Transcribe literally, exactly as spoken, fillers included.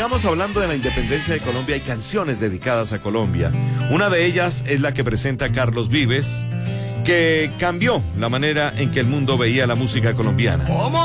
sigamos hablando de la independencia de Colombia. Hay canciones dedicadas a Colombia. Una de ellas es la que presenta Carlos Vives, que cambió la manera en que el mundo veía la música colombiana.